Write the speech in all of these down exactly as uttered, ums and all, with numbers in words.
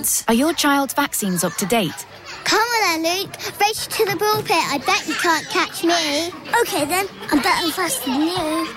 Vaccinations. Are your child's vaccines up to date? Come on then, Luke. Race to the pulpit. I bet you can't catch me. OK then, I'm better faster than you.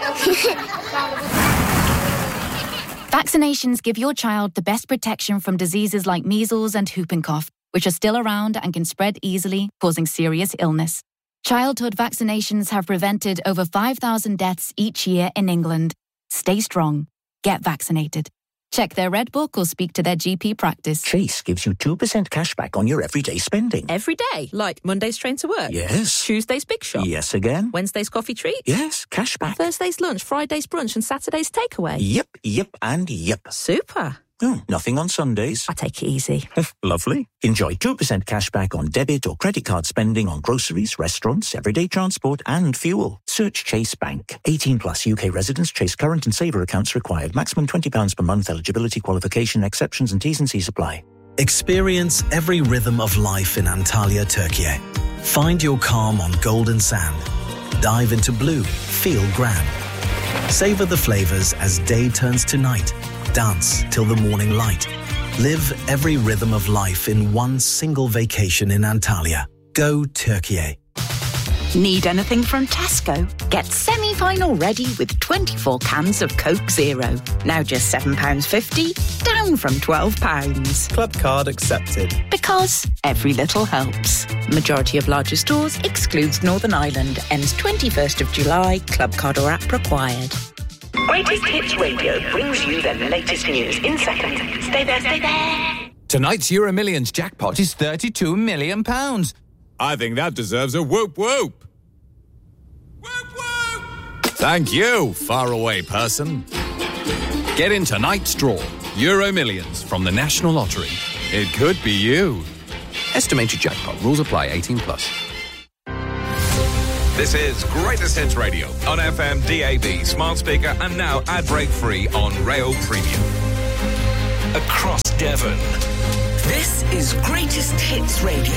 Vaccinations give your child the best protection from diseases like measles and whooping cough, which are still around and can spread easily, causing serious illness. Childhood vaccinations have prevented over five thousand deaths each year in England. Stay strong. Get vaccinated. Check their Red Book or speak to their G P practice. Chase gives you two percent cash back on your everyday spending. Every day? Like Monday's train to work? Yes. Tuesday's big shop? Yes again. Wednesday's coffee treat? Yes, cash back. Thursday's lunch, Friday's brunch and Saturday's takeaway? Yep, yep and yep. Super. Oh, nothing on Sundays. I take it easy. Lovely. Enjoy two percent cash back on debit or credit card spending on groceries, restaurants, everyday transport and fuel. Search Chase Bank. eighteen plus U K residents. Chase current and saver accounts required. Maximum twenty pounds per month. Eligibility, qualification, exceptions and T's and C's apply. Experience every rhythm of life in Antalya, Turkey. Find your calm on golden sand. Dive into blue. Feel grand. Savor the flavors as day turns to night. Dance till the morning light. Live every rhythm of life in one single vacation in Antalya. Go Turkey. Need anything from Tesco? Get semi-final ready with twenty-four cans of Coke Zero. Now just seven pounds fifty, down from twelve pounds. Club card accepted. Because every little helps. Majority of larger stores excludes Northern Ireland. Ends twenty-first of July. Club card or app required. Greatest Hits Radio brings you the latest news in seconds. Stay there, stay there. Tonight's Euro Millions jackpot is thirty-two million pounds. I think that deserves a whoop whoop. Whoop whoop! Thank you, faraway person. Get in tonight's draw. Euro Millions from the National Lottery. It could be you. Estimated jackpot. Rules apply. eighteen plus. This is Greatest Hits Radio on F M, D A B, smart speaker, and now ad-break free on Rail Premium. Across Devon. This is Greatest Hits Radio.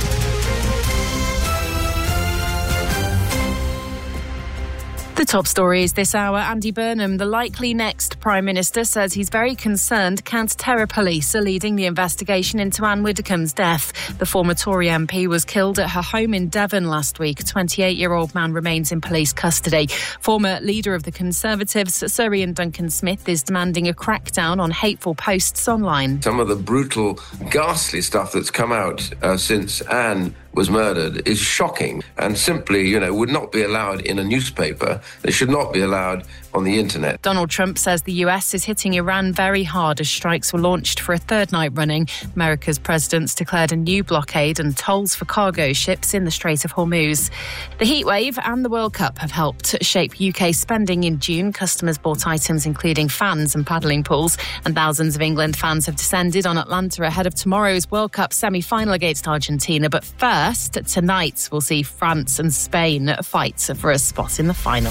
The top stories this hour. Andy Burnham, the likely next Prime Minister, says he's very concerned counter-terror police are leading the investigation into Anne Widdecombe's death. The former Tory M P was killed at her home in Devon last week. A twenty-eight-year-old man remains in police custody. Former leader of the Conservatives, Sir Ian Duncan-Smith, is demanding a crackdown on hateful posts online. Some of the brutal, ghastly stuff that's come out uh, since Anne was murdered is shocking and simply, you know, would not be allowed in a newspaper. They should not be allowed on the internet. Donald Trump says the U S is hitting Iran very hard as strikes were launched for a third night running. America's president's declared a new blockade and tolls for cargo ships in the Strait of Hormuz. The heatwave and the World Cup have helped shape U K spending in June. Customers bought items including fans and paddling pools, and thousands of England fans have descended on Atlanta ahead of tomorrow's World Cup semi-final against Argentina. But first, tonight we'll see France and Spain fight for a spot in the final.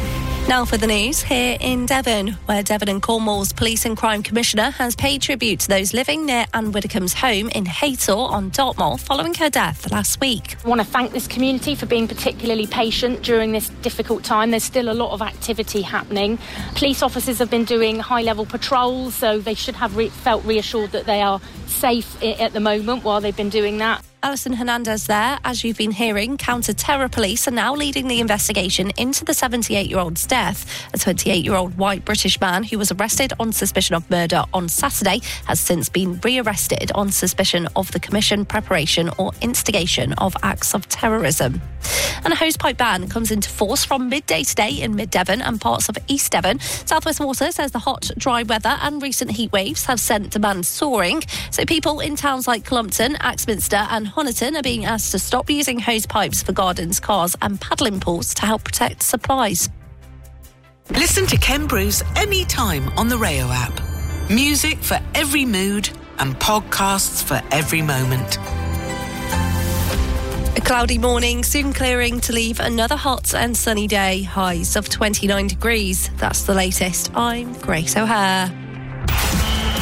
Now for the news here in Devon, where Devon and Cornwall's Police and Crime Commissioner has paid tribute to those living near Anne Widdecombe's home in Haytor on Dartmoor following her death last week. I want to thank this community for being particularly patient during this difficult time. There's still a lot of activity happening. Police officers have been doing high-level patrols, so they should have re- felt reassured that they are safe at the moment while they've been doing that. Alison Hernandez there. As you've been hearing, counter-terror police are now leading the investigation into the seventy-eight-year-old's death. A twenty-eight-year-old white British man who was arrested on suspicion of murder on Saturday has since been re-arrested on suspicion of the commission, preparation or instigation of acts of terrorism. And a hosepipe ban comes into force from midday today in mid-Devon and parts of East Devon. South West Water says the hot, dry weather and recent heat waves have sent demand soaring. So people in towns like Clumpton, Axminster and Honiton are being asked to stop using hose pipes for gardens, cars and paddling pools to help protect supplies. Listen to Ken Bruce anytime on the Rayo app. Music for every mood and podcasts for every moment. A cloudy morning, soon clearing to leave another hot and sunny day. Highs of twenty-nine degrees. That's the latest. I'm Grace O'Hare.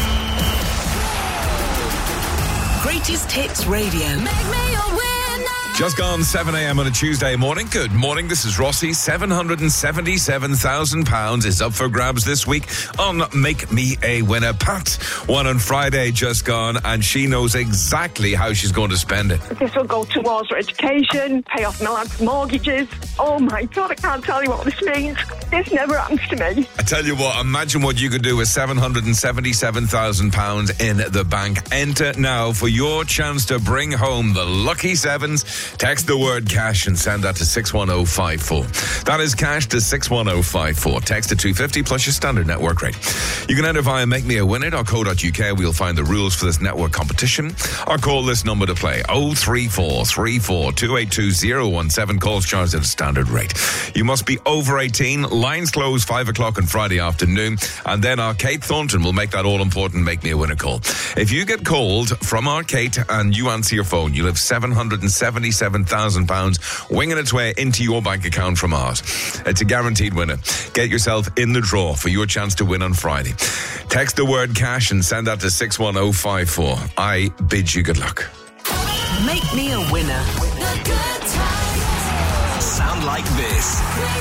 Greatest Hits Radio. Make me your winner. Just gone seven a.m. on a Tuesday morning. Good morning, this is Rossi. seven hundred seventy-seven thousand pounds is up for grabs this week on Make Me a Winner. Pat won on Friday, just gone, and she knows exactly how she's going to spend it. This will go towards her education, pay off my lad's mortgages. Oh my God, I can't tell you what this means. This never happens to me. I tell you what, imagine what you could do with seven hundred seventy-seven thousand pounds in the bank. Enter now for your chance to bring home the lucky sevens. Text the word cash and send that to six one oh five four. That is cash to six one oh five four. Text to two fifty plus your standard network rate. You can enter via make me a winner dot co dot uk. We'll find the rules for this network competition. Or call this number to play oh three four three four two eight two oh one seven. Calls charged at a standard rate. You must be over eighteen. Lines close five o'clock on Friday afternoon. And then our Kate Thornton will make that all-important Make Me a Winner call. If you get called from our Kate and you answer your phone, you'll have seven hundred seventy-seven thousand pounds winging its way into your bank account from ours. It's a guaranteed winner. Get yourself in the draw for your chance to win on Friday. Text the word cash and send that to six one oh five four. I bid you good luck. Make me a winner. Sound like this.